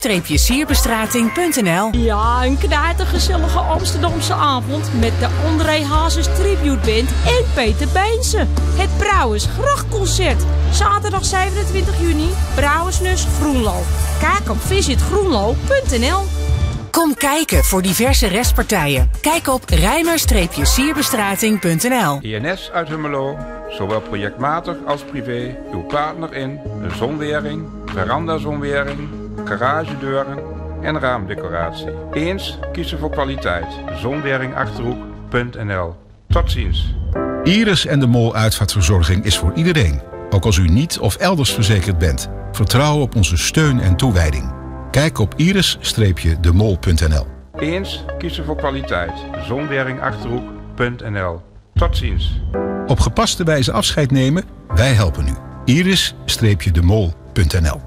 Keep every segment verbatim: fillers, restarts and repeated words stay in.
sierbestrating punt n l. Ja, een knijtergezellige Amsterdamse avond met de André Hazes Tribute Band en Peter Beense. Het Brouwersgrachtconcert. Zaterdag zevenentwintig juni, Brouwersnus Groenlo. Kijk op visit groenlo punt n l. Kom kijken voor diverse restpartijen. Kijk op rijmer sierbestrating punt n l. I N S uit Hummelo, zowel projectmatig als privé, uw partner in een zonwering, verandazonwering, garagedeuren en raamdecoratie. Eens kiezen voor kwaliteit. zonwering achterhoek punt n l. Tot ziens. Iris en de Mol uitvaartverzorging is voor iedereen. Ook als u niet of elders verzekerd bent. Vertrouw op onze steun en toewijding. Kijk op iris de mol punt n l. Eens kiezen voor kwaliteit. zonwering achterhoek punt n l. Tot ziens. Op gepaste wijze afscheid nemen? Wij helpen u. iris de mol punt n l.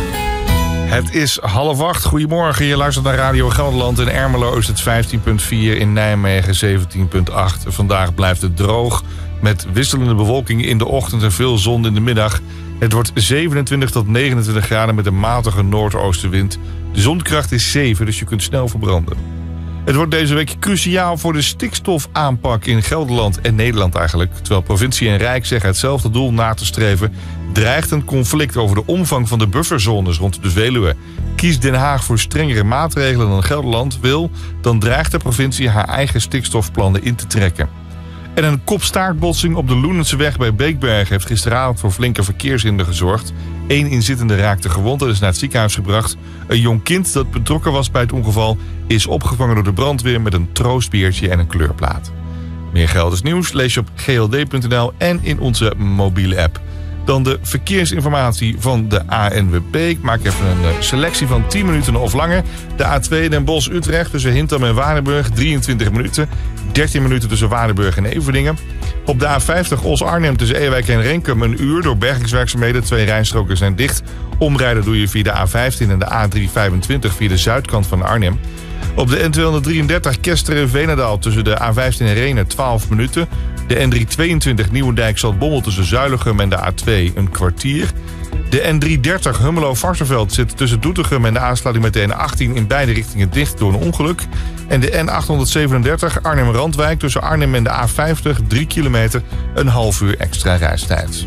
Het is half acht. Goedemorgen. Je luistert naar Radio Gelderland. In Ermelo is het vijftien komma vier. In Nijmegen zeventien komma acht. Vandaag blijft het droog. Met wisselende bewolking in de ochtend en veel zon in de middag. Het wordt zevenentwintig tot negenentwintig graden met een matige noordoostenwind. De zonkracht is zeven, dus je kunt snel verbranden. Het wordt deze week cruciaal voor de stikstofaanpak in Gelderland en Nederland eigenlijk. Terwijl provincie en Rijk zeggen hetzelfde doel na te streven, dreigt een conflict over de omvang van de bufferzones rond de Veluwe. Kiest Den Haag voor strengere maatregelen dan Gelderland wil, dan dreigt de provincie haar eigen stikstofplannen in te trekken. En een kopstaartbotsing op de Loenenseweg bij Beekbergen heeft gisteravond voor flinke verkeershinder gezorgd. Eén inzittende raakte gewond en is naar het ziekenhuis gebracht. Een jong kind dat betrokken was bij het ongeval is opgevangen door de brandweer met een troostbeertje en een kleurplaat. Meer Gelders nieuws lees je op g l d punt n l en in onze mobiele app. Dan de verkeersinformatie van de A N W B. Ik maak even een selectie van tien minuten of langer. De A twee Den Bosch-Utrecht tussen Hintham en Waardenburg drieëntwintig minuten. dertien minuten tussen Waardenburg en Everdingen. Op de A vijftig Os-Arnhem tussen Ewijk en Renkum een uur door bergingswerkzaamheden. Twee rijstroken zijn dicht. Omrijden doe je via de A vijftien en de A driehonderdvijfentwintig via de zuidkant van Arnhem. Op de N tweehonderddrieëndertig Kesteren-Veenendaal tussen de A vijftien en Rhenen twaalf minuten. De N driehonderdtweeëntwintig Nieuwendijk-Zaltbommel tussen Zuilichem en de A twee een kwartier. De N driehonderddertig Hummelo-Varsseveld zit tussen Doetinchem en de aansluiting met de N achttien in beide richtingen dicht door een ongeluk. En de N achthonderdzevenendertig Arnhem-Randwijk tussen Arnhem en de A vijftig drie kilometer, een half uur extra reistijd.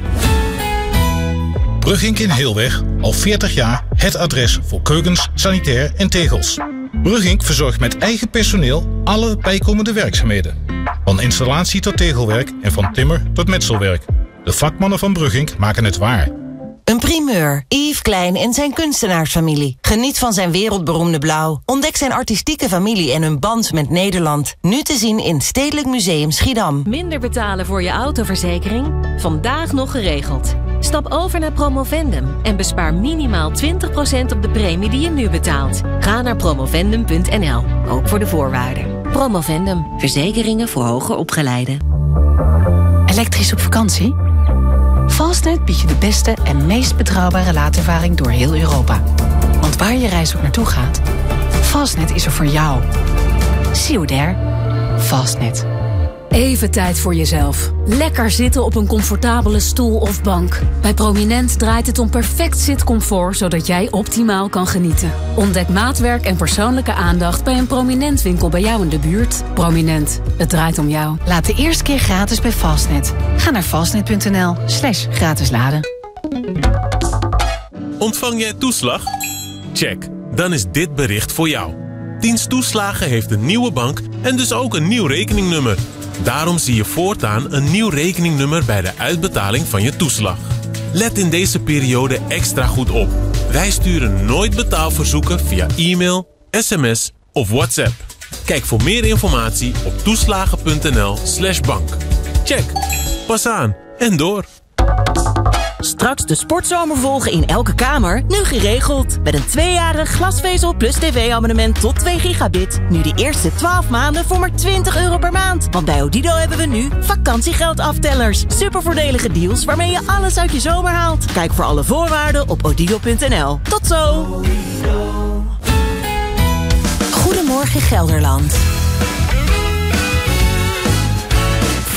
Brugink in Heelweg, al veertig jaar het adres voor keukens, sanitair en tegels. Brugink verzorgt met eigen personeel alle bijkomende werkzaamheden. Van installatie tot tegelwerk en van timmer tot metselwerk. De vakmannen van Brugink maken het waar. Een primeur. Yves Klein en zijn kunstenaarsfamilie. Geniet van zijn wereldberoemde blauw. Ontdek zijn artistieke familie en hun band met Nederland. Nu te zien in Stedelijk Museum Schiedam. Minder betalen voor je autoverzekering? Vandaag nog geregeld. Stap over naar Promovendum en bespaar minimaal twintig procent op de premie die je nu betaalt. Ga naar promovendum punt n l, ook voor de voorwaarden. Promovendum, verzekeringen voor hoger opgeleiden. Elektrisch op vakantie? Fastnet biedt je de beste en meest betrouwbare laadervaring door heel Europa. Want waar je reis ook naartoe gaat, Fastnet is er voor jou. See you there. Fastnet. Even tijd voor jezelf. Lekker zitten op een comfortabele stoel of bank. Bij Prominent draait het om perfect zitcomfort, zodat jij optimaal kan genieten. Ontdek maatwerk en persoonlijke aandacht bij een Prominent winkel bij jou in de buurt. Prominent, het draait om jou. Laat de eerste keer gratis bij Fastnet. Ga naar fastnet punt n l slash gratis laden. Ontvang jij toeslag? Check, dan is dit bericht voor jou. Dienst Toeslagen heeft een nieuwe bank en dus ook een nieuw rekeningnummer. Daarom zie je voortaan een nieuw rekeningnummer bij de uitbetaling van je toeslag. Let in deze periode extra goed op. Wij sturen nooit betaalverzoeken via e-mail, sms of WhatsApp. Kijk voor meer informatie op toeslagen punt n l slash bank. Check. Pas aan en door. Straks de sportzomer volgen in elke kamer, nu geregeld. Met een tweejarig glasvezel plus tv-abonnement tot twee gigabit. Nu de eerste twaalf maanden voor maar twintig euro per maand. Want bij Odido hebben we nu vakantiegeldaftelers. Supervoordelige deals waarmee je alles uit je zomer haalt. Kijk voor alle voorwaarden op odido punt n l. Tot zo! Goedemorgen Gelderland.